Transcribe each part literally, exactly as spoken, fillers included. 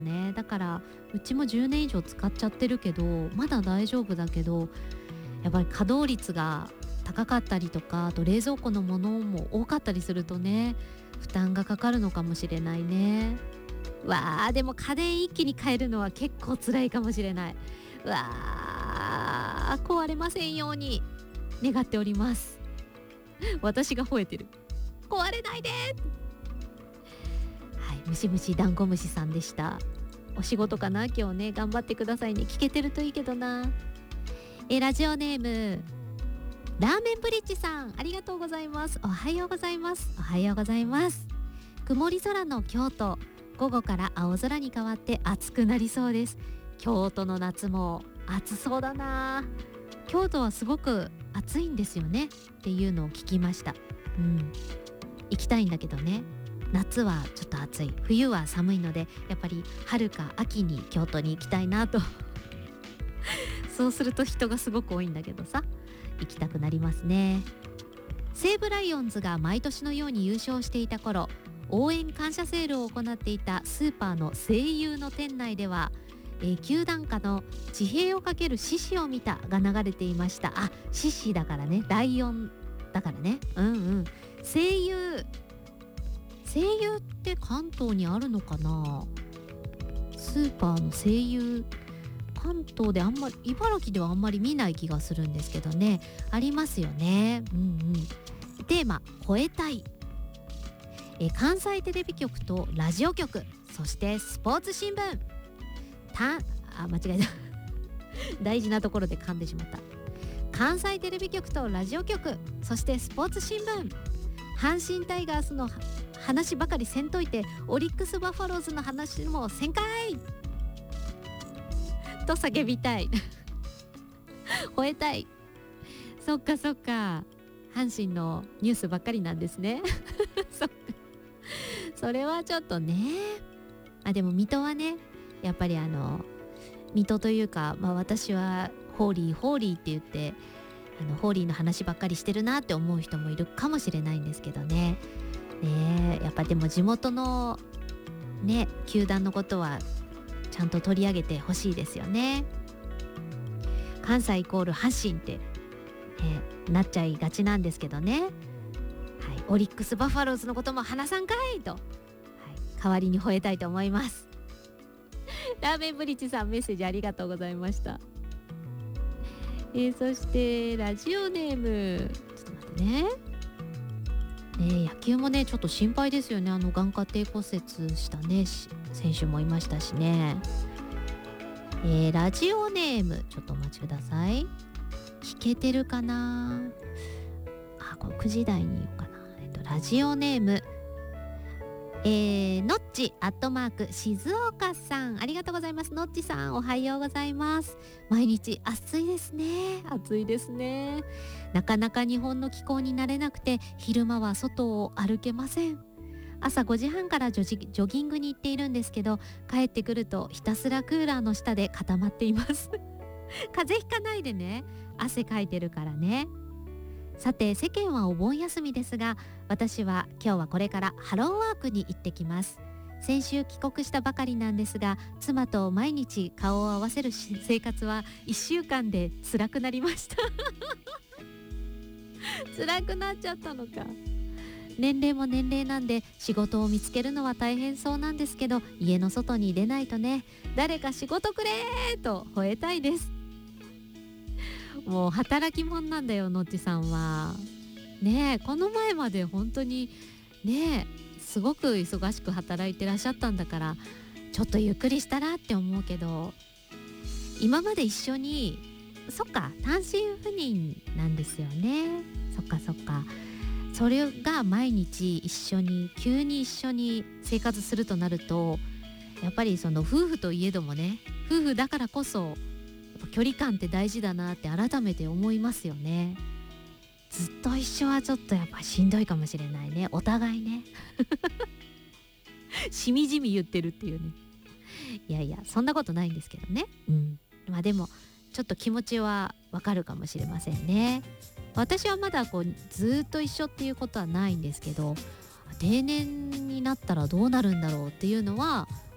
ね。だからうちもじゅうねん以上使っちゃってるけどまだ大丈夫だけど、やっぱり稼働率が高かったりとか、あと冷蔵庫のものも多かったりするとね、負担がかかるのかもしれないね。わー、でも家電一気に変えるのは結構辛いかもしれない。うわー、壊れませんように願っております。私が吠えてる。壊れないで。はい、ムシムシダンゴムシさんでした。お仕事かな今日ね、頑張ってくださいね。聞けてるといいけどな。えラジオネームラーメンブリッジさん、ありがとうございます。おはようございます。おはようございます。曇り空の京都、午後から青空に変わって暑くなりそうです。京都の夏も暑そうだな。京都はすごく暑いんですよねっていうのを聞きました。うん、行きたいんだけどね、夏はちょっと暑い、冬は寒いので、やっぱり春か秋に京都に行きたいなとそうすると人がすごく多いんだけどさ、行きたくなりますね。西武ライオンズが毎年のように優勝していた頃、応援感謝セールを行っていたスーパーの西友の店内では、えー、球団歌の地平をかける獅子を見たが流れていました。あ、獅子だからね、ライオンだからね。うんうん。西友、西友って関東にあるのかな。スーパーの西友、関東であんまり、茨城ではあんまり見ない気がするんですけどね、ありますよね。うんうん。テーマ、吠えたい。え関西テレビ局とラジオ局、そしてスポーツ新聞、たあ間違えた大事なところで噛んでしまった。関西テレビ局とラジオ局、そしてスポーツ新聞、阪神タイガースの話ばかりせんといて、オリックスバファローズの話もせんかいと叫びたい吠えたい。そっかそっか、阪神のニュースばっかりなんですねそっか、それはちょっとね。あ、でも水戸はね、やっぱりあの水戸というか、まあ、私はホーリーホーリーって言って、あのホーリーの話ばっかりしてるなって思う人もいるかもしれないんですけどね。ねえ、やっぱでも地元のね球団のことはちゃんと取り上げてほしいですよね。関西イコール阪神って、ね、なっちゃいがちなんですけどね。はい、オリックスバファローズのことも話さんかいと、はい、代わりに吠えたいと思いますラーメンブリッジさん、メッセージありがとうございました。えー、そしてラジオネーム、ちょっと待ってね。ね、野球もねちょっと心配ですよね。あの眼下底骨折したね選手もいましたしね。えー、ラジオネーム、ちょっとお待ちください。聞けてるかなあ、これくじ台に言おうかな。えっとラジオネーム、えー、のっちアットマーク静岡さん、ありがとうございます。のっちさん、おはようございます。毎日暑いですね。暑いですね。なかなか日本の気候に慣れなくて、昼間は外を歩けません。朝ごじはんからジョジ、ジョギングに行っているんですけど、帰ってくるとひたすらクーラーの下で固まっています風邪ひかないでね、汗かいてるからね。さて世間はお盆休みですが、私は今日はこれからハローワークに行ってきます。先週帰国したばかりなんですが、妻と毎日顔を合わせる生活はいっしゅうかんで辛くなりました辛くなっちゃったのか。年齢も年齢なんで仕事を見つけるのは大変そうなんですけど、家の外に出ないとね。誰か仕事くれーと吠えたいです。もう働き者なんだよ、のっちさんはね。えこの前まで本当にねえすごく忙しく働いてらっしゃったんだから、ちょっとゆっくりしたらって思うけど、今まで一緒に、そっか単身赴任なんですよね。そっかそっか、それが毎日一緒に急に一緒に生活するとなると、やっぱりその夫婦といえどもね、夫婦だからこそ距離感って大事だなって改めて思いますよね。ずっと一緒はちょっとやっぱしんどいかもしれないね、お互いねしみじみ言ってるっていうね。いやいやそんなことないんですけどね。うん、まあでもちょっと気持ちはわかるかもしれませんね。私はまだこうずっと一緒っていうことはないんですけど、定年になったらどうなるんだろうっていうのは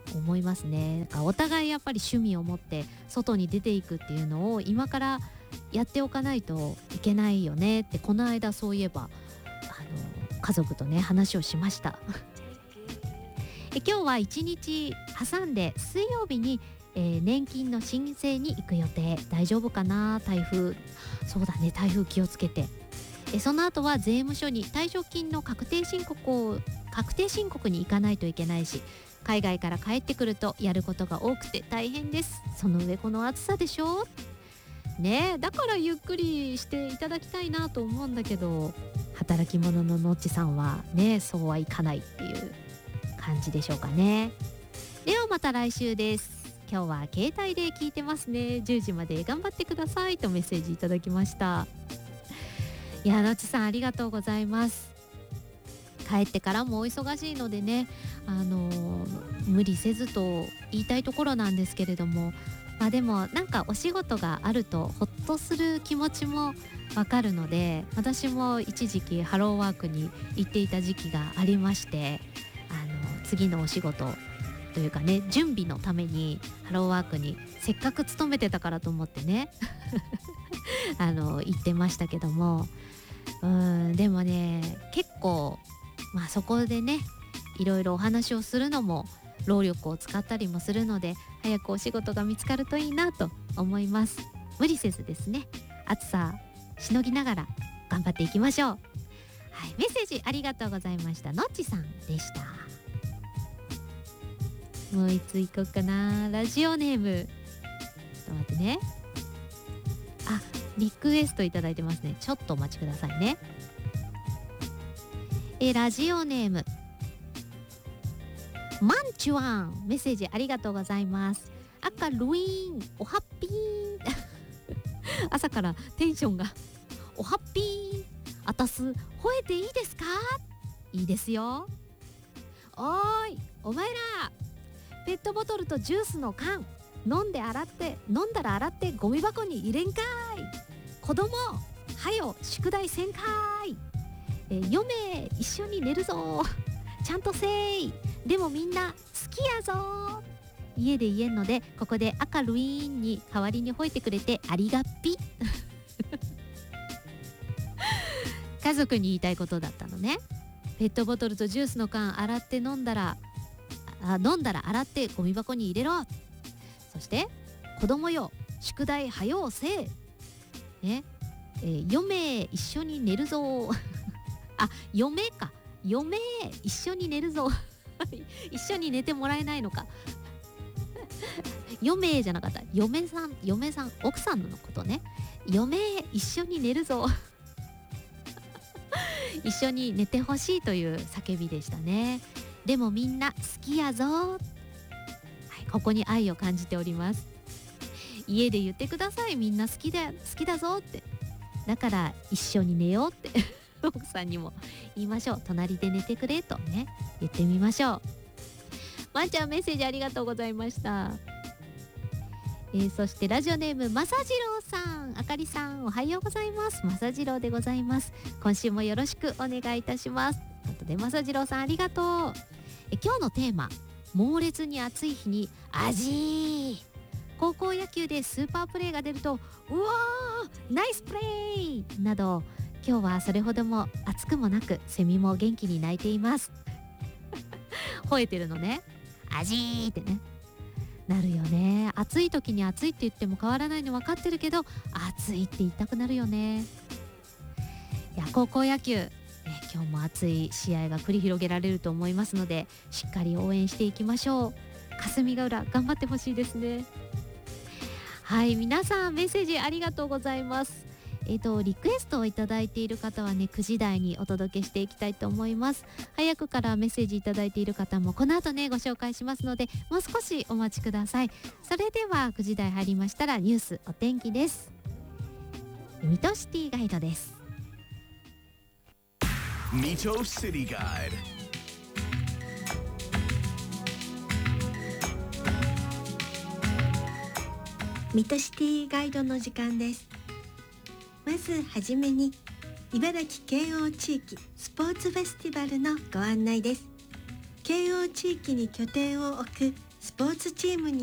思いますね。だからお互いやっぱり趣味を持って外に出ていくっていうのを今からやっておかないといけないよねって、この間そういえばあの家族とね話をしましたえ今日はいちにち挟んで水曜日に、えー年金の申請に行く予定。大丈夫かな、台風。そうだね、台風気をつけて。えその後は税務署に退職金の確定申告を確定申告に行かないといけないし、海外から帰ってくるとやることが多くて大変です。その上この暑さでしょねえ、だからゆっくりしていただきたいなと思うんだけど、働き者ののっちさんはねそうはいかないっていう感じでしょうかね。ではまた来週です。今日は携帯で聞いてますね、じゅうじまで頑張ってくださいとメッセージいただきました。いや、のっちさんありがとうございます。帰ってからもお忙しいのでね、あのー無理せずと言いたいところなんですけれども、まあでもなんかお仕事があるとほっとする気持ちもわかるので、私も一時期ハローワークに行っていた時期がありまして、あの次のお仕事というかね、準備のためにハローワークにせっかく勤めてたからと思ってねあの行ってましたけども、うーんでもね結構まあそこでねいろいろお話をするのも労力を使ったりもするので、早くお仕事が見つかるといいなと思います。無理せずですね、暑さしのぎながら頑張っていきましょう。はい、メッセージありがとうございました。のっちさんでした。もういつ行こうかな。ラジオネームちょっと待ってね。あ、リクエストいただいてますね。ちょっとお待ちくださいね。えラジオネームマンチュアン、メッセージありがとうございます。赤ルイーン、おはっぴーん朝からテンションがおはっぴーん。あたす吠えていいですか？いいですよ。おーいお前ら、ペットボトルとジュースの缶飲んで洗って飲んだら洗ってゴミ箱に入れんかい。子供はよ宿題せんかい。え嫁一緒に寝るぞちゃんとせい。でもみんな好きやぞ。家で言えんのでここで赤ルイーンに代わりに吠えてくれてありがっぴ家族に言いたいことだったのね。ペットボトルとジュースの缶洗って飲んだらあ飲んだら洗ってゴミ箱に入れろ。そして子供よ宿題はようせいね、えー、嫁一緒に寝るぞあ嫁か嫁一緒に寝るぞ一緒に寝てもらえないのか嫁じゃなかった、嫁さん嫁さん奥さんのことね。嫁一緒に寝るぞ一緒に寝てほしいという叫びでしたね。でもみんな好きやぞ、はい、ここに愛を感じております。家で言ってください。みんな好きだ好きだぞって。だから一緒に寝ようって奥さんにも言いましょう。隣で寝てくれとね言ってみましょう。まんちゃんメッセージありがとうございました。えー、そしてラジオネームまさじろうさん、あかりさんおはようございます。まさじろうでございます。今週もよろしくお願いいたします。ということでまさじろうさんありがとう。え今日のテーマ、猛烈に暑い日に味。高校野球でスーパープレーが出るとうわーナイスプレーなど、今日はそれほども暑くもなくセミも元気に鳴いています吠えてるのね、味ーってねなるよね。暑い時に暑いって言っても変わらないの分かってるけど、暑いって言いたくなるよね。いや高校野球、ね、今日も熱い試合が繰り広げられると思いますので、しっかり応援していきましょう。霞ヶ浦頑張ってほしいですね。はい、皆さんメッセージありがとうございます。えっとリクエストをいただいている方はねくじ台にお届けしていきたいと思います。早くからメッセージいただいている方もこの後ねご紹介しますので、もう少しお待ちください。それではくじ台入りましたらニュースお天気です。水戸シティガイドです。 水戸シティガイド。 水戸シティガイドの時間です。まずはじめに茨城県央地域スポーツフェスティバルのご案内です。県央地域に拠点を置くスポーツチームに